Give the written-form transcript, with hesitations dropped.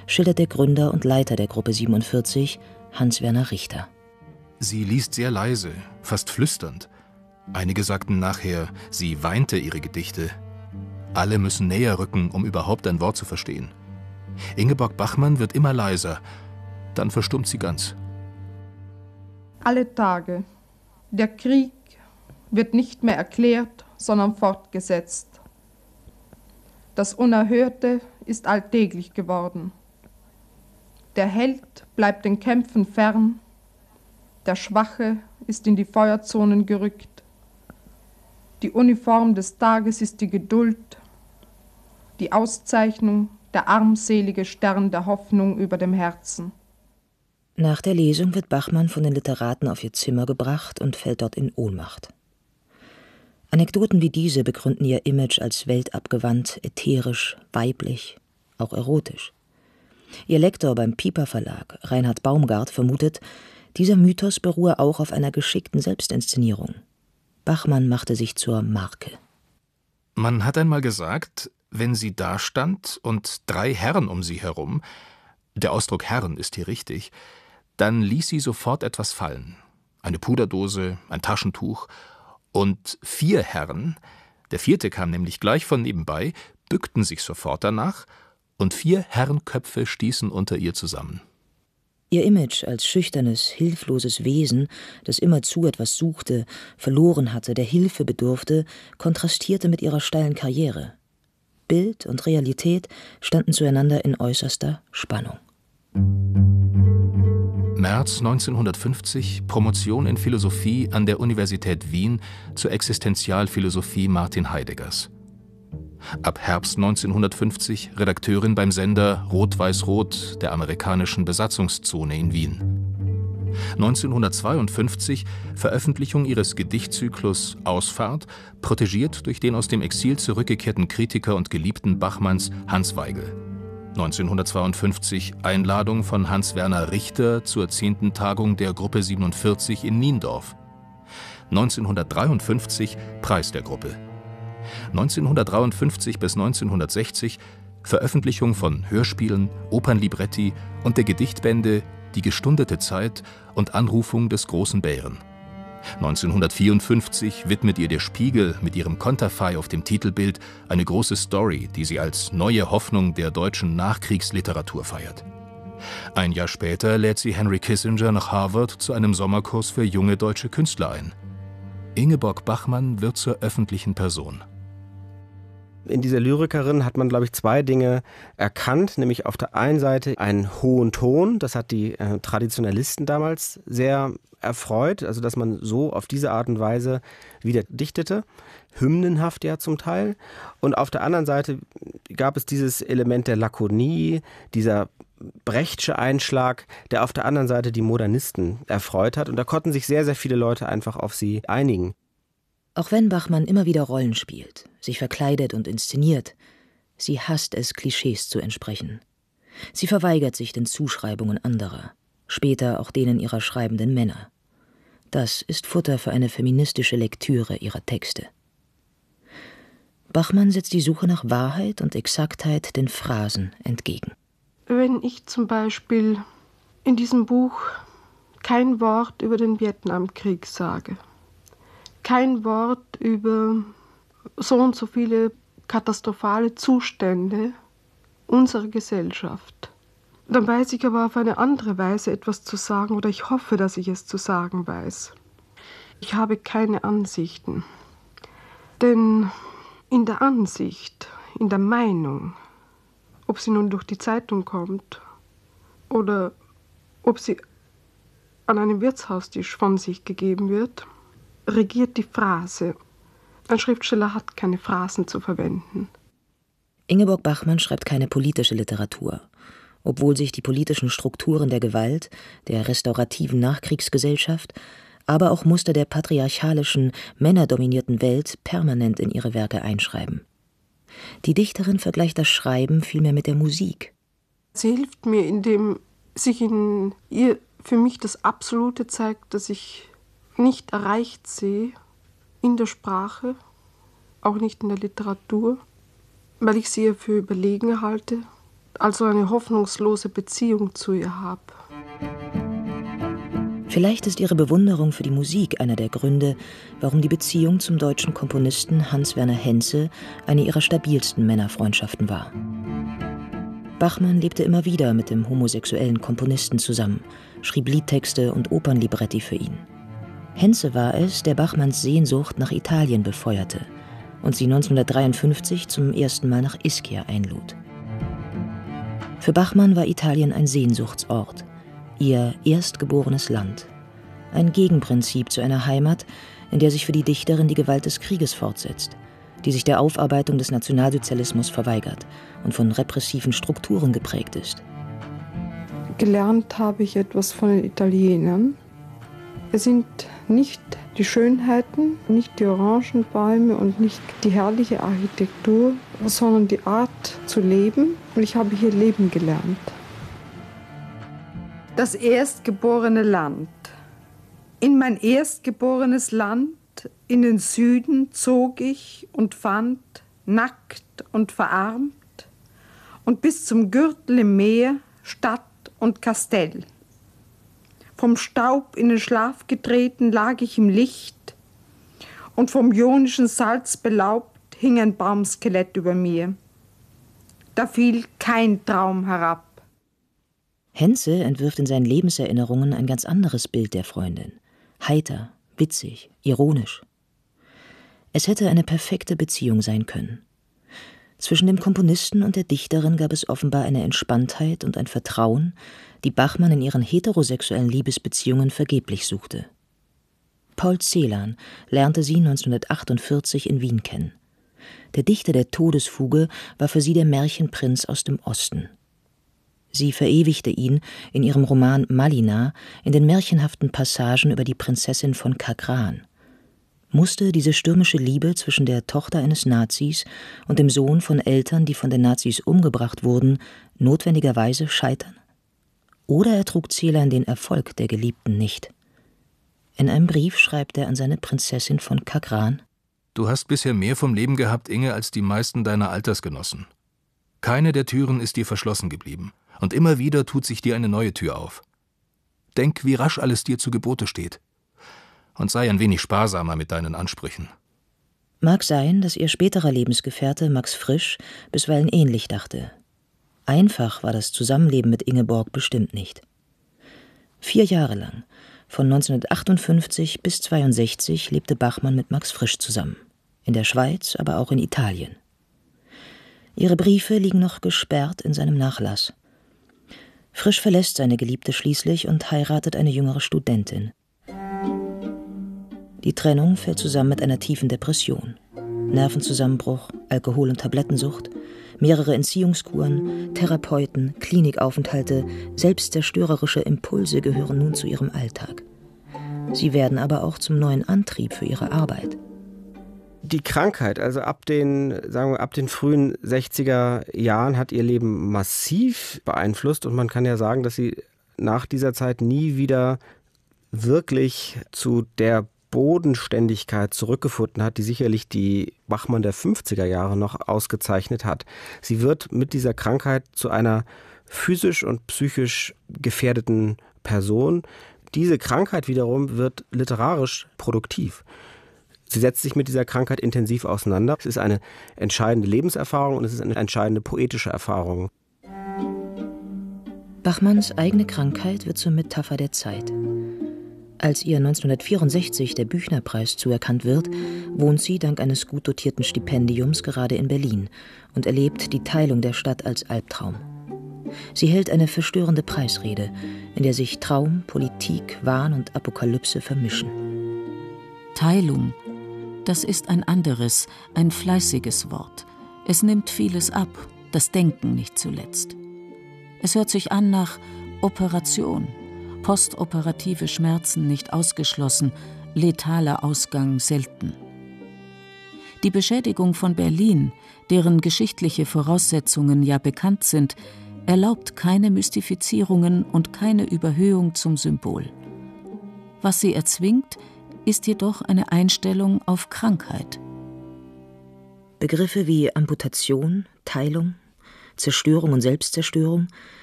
schildert der Gründer und Leiter der Gruppe 47, Hans-Werner Richter. Sie liest sehr leise, fast flüsternd. Einige sagten nachher, sie weinte ihre Gedichte. Alle müssen näher rücken, um überhaupt ein Wort zu verstehen. Ingeborg Bachmann wird immer leiser, dann verstummt sie ganz. Alle Tage. Der Krieg wird nicht mehr erklärt, sondern fortgesetzt. Das Unerhörte ist alltäglich geworden. Der Held bleibt den Kämpfen fern, der Schwache ist in die Feuerzonen gerückt. Die Uniform des Tages ist die Geduld, die Auszeichnung, der armselige Stern der Hoffnung über dem Herzen. Nach der Lesung wird Bachmann von den Literaten auf ihr Zimmer gebracht und fällt dort in Ohnmacht. Anekdoten wie diese begründen ihr Image als weltabgewandt, ätherisch, weiblich, auch erotisch. Ihr Lektor beim Piper Verlag, Reinhard Baumgart, vermutet, dieser Mythos beruhe auch auf einer geschickten Selbstinszenierung. Bachmann machte sich zur Marke. Man hat einmal gesagt, wenn sie dastand und 3 Herren um sie herum, der Ausdruck Herren ist hier richtig, dann ließ sie sofort etwas fallen. Eine Puderdose, ein Taschentuch und 4 Herren, der 4. kam nämlich gleich von nebenbei, bückten sich sofort danach und 4 Herrenköpfe stießen unter ihr zusammen. Ihr Image als schüchternes, hilfloses Wesen, das immerzu etwas suchte, verloren hatte, der Hilfe bedurfte, kontrastierte mit ihrer steilen Karriere. Bild und Realität standen zueinander in äußerster Spannung. März 1950, Promotion in Philosophie an der Universität Wien zur Existenzialphilosophie Martin Heideggers. Ab Herbst 1950 Redakteurin beim Sender Rot-Weiß-Rot der amerikanischen Besatzungszone in Wien. 1952 Veröffentlichung ihres Gedichtzyklus Ausfahrt, protegiert durch den aus dem Exil zurückgekehrten Kritiker und Geliebten Bachmanns Hans Weigel. 1952 Einladung von Hans-Werner Richter zur 10. Tagung der Gruppe 47 in Niendorf. 1953 Preis der Gruppe. 1953 bis 1960 Veröffentlichung von Hörspielen, Opernlibretti und der Gedichtbände Die gestundete Zeit und Anrufung des großen Bären. 1954 widmet ihr der Spiegel mit ihrem Konterfei auf dem Titelbild eine große Story, die sie als neue Hoffnung der deutschen Nachkriegsliteratur feiert. Ein Jahr später lädt sie Henry Kissinger nach Harvard zu einem Sommerkurs für junge deutsche Künstler ein. Ingeborg Bachmann wird zur öffentlichen Person. In dieser Lyrikerin hat man, glaube ich, 2 Dinge erkannt, nämlich auf der einen Seite einen hohen Ton, das hat die Traditionalisten damals sehr erfreut, also dass man so auf diese Art und Weise wieder dichtete, hymnenhaft ja zum Teil. Und auf der anderen Seite gab es dieses Element der Lakonie, dieser Brechtsche Einschlag, der auf der anderen Seite die Modernisten erfreut hat. Und da konnten sich sehr, sehr viele Leute einfach auf sie einigen. Auch wenn Bachmann immer wieder Rollen spielt, sich verkleidet und inszeniert, sie hasst es, Klischees zu entsprechen. Sie verweigert sich den Zuschreibungen anderer, später auch denen ihrer schreibenden Männer. Das ist Futter für eine feministische Lektüre ihrer Texte. Bachmann setzt die Suche nach Wahrheit und Exaktheit den Phrasen entgegen. Wenn ich zum Beispiel in diesem Buch kein Wort über den Vietnamkrieg sage, kein Wort über so und so viele katastrophale Zustände unserer Gesellschaft, dann weiß ich aber auf eine andere Weise etwas zu sagen oder ich hoffe, dass ich es zu sagen weiß. Ich habe keine Ansichten, denn in der Ansicht, in der Meinung, ob sie nun durch die Zeitung kommt oder ob sie an einem Wirtshaustisch von sich gegeben wird, regiert die Phrase. Ein Schriftsteller hat keine Phrasen zu verwenden. Ingeborg Bachmann schreibt keine politische Literatur, obwohl sich die politischen Strukturen der Gewalt, der restaurativen Nachkriegsgesellschaft, aber auch Muster der patriarchalischen, männerdominierten Welt permanent in ihre Werke einschreiben. Die Dichterin vergleicht das Schreiben vielmehr mit der Musik. Sie hilft mir, indem sich in ihr für mich das Absolute zeigt, das ich nicht erreicht sehe in der Sprache, auch nicht in der Literatur, weil ich sie für überlegen halte, also eine hoffnungslose Beziehung zu ihr habe. Vielleicht ist ihre Bewunderung für die Musik einer der Gründe, warum die Beziehung zum deutschen Komponisten Hans-Werner Henze eine ihrer stabilsten Männerfreundschaften war. Bachmann lebte immer wieder mit dem homosexuellen Komponisten zusammen, schrieb Liedtexte und Opernlibretti für ihn. Henze war es, der Bachmanns Sehnsucht nach Italien befeuerte und sie 1953 zum ersten Mal nach Ischia einlud. Für Bachmann war Italien ein Sehnsuchtsort, ihr erstgeborenes Land. Ein Gegenprinzip zu einer Heimat, in der sich für die Dichterin die Gewalt des Krieges fortsetzt, die sich der Aufarbeitung des Nationalsozialismus verweigert und von repressiven Strukturen geprägt ist. Gelernt habe ich etwas von den Italienern. Es sind nicht die Schönheiten, nicht die Orangenbäume und nicht die herrliche Architektur, sondern die Art zu leben. Und ich habe hier leben gelernt. Das erstgeborene Land. In mein erstgeborenes Land, in den Süden, zog ich und fand, nackt und verarmt, und bis zum Gürtel im Meer, Stadt und Kastell. Vom Staub in den Schlaf getreten lag ich im Licht, und vom ionischen Salz belaubt hing ein Baumskelett über mir. Da fiel kein Traum herab. Henze entwirft in seinen Lebenserinnerungen ein ganz anderes Bild der Freundin. Heiter, witzig, ironisch. Es hätte eine perfekte Beziehung sein können. Zwischen dem Komponisten und der Dichterin gab es offenbar eine Entspanntheit und ein Vertrauen, die Bachmann in ihren heterosexuellen Liebesbeziehungen vergeblich suchte. Paul Celan lernte sie 1948 in Wien kennen. Der Dichter der Todesfuge war für sie der Märchenprinz aus dem Osten. Sie verewigte ihn in ihrem Roman Malina in den märchenhaften Passagen über die Prinzessin von Kagran. Musste diese stürmische Liebe zwischen der Tochter eines Nazis und dem Sohn von Eltern, die von den Nazis umgebracht wurden, notwendigerweise scheitern? Oder ertrug Celan den Erfolg der Geliebten nicht? In einem Brief schreibt er an seine Prinzessin von Kagran: Du hast bisher mehr vom Leben gehabt, Inge, als die meisten deiner Altersgenossen. Keine der Türen ist dir verschlossen geblieben. Und immer wieder tut sich dir eine neue Tür auf. Denk, wie rasch alles dir zu Gebote steht. Und sei ein wenig sparsamer mit deinen Ansprüchen. Mag sein, dass ihr späterer Lebensgefährte Max Frisch bisweilen ähnlich dachte. Einfach war das Zusammenleben mit Ingeborg bestimmt nicht. 4 Jahre lang, von 1958 bis 1962, lebte Bachmann mit Max Frisch zusammen. In der Schweiz, aber auch in Italien. Ihre Briefe liegen noch gesperrt in seinem Nachlass. Frisch verlässt seine Geliebte schließlich und heiratet eine jüngere Studentin. Die Trennung fällt zusammen mit einer tiefen Depression. Nervenzusammenbruch, Alkohol- und Tablettensucht, mehrere Entziehungskuren, Therapeuten, Klinikaufenthalte, selbstzerstörerische Impulse gehören nun zu ihrem Alltag. Sie werden aber auch zum neuen Antrieb für ihre Arbeit. Die Krankheit, also ab den frühen 60er Jahren, hat ihr Leben massiv beeinflusst. Und man kann ja sagen, dass sie nach dieser Zeit nie wieder wirklich zu der Bodenständigkeit zurückgefunden hat, die sicherlich die Bachmann der 50er Jahre noch ausgezeichnet hat. Sie wird mit dieser Krankheit zu einer physisch und psychisch gefährdeten Person. Diese Krankheit wiederum wird literarisch produktiv. Sie setzt sich mit dieser Krankheit intensiv auseinander. Es ist eine entscheidende Lebenserfahrung und es ist eine entscheidende poetische Erfahrung. Bachmanns eigene Krankheit wird zur Metapher der Zeit. Als ihr 1964 der Büchnerpreis zuerkannt wird, wohnt sie dank eines gut dotierten Stipendiums gerade in Berlin und erlebt die Teilung der Stadt als Albtraum. Sie hält eine verstörende Preisrede, in der sich Traum, Politik, Wahn und Apokalypse vermischen. Teilung, das ist ein anderes, ein fleißiges Wort. Es nimmt vieles ab, das Denken nicht zuletzt. Es hört sich an nach Operation, postoperative Schmerzen nicht ausgeschlossen, letaler Ausgang selten. Die Beschädigung von Berlin, deren geschichtliche Voraussetzungen ja bekannt sind, erlaubt keine Mystifizierungen und keine Überhöhung zum Symbol. Was sie erzwingt, ist jedoch eine Einstellung auf Krankheit. Begriffe wie Amputation, Teilung, Zerstörung und Selbstzerstörung,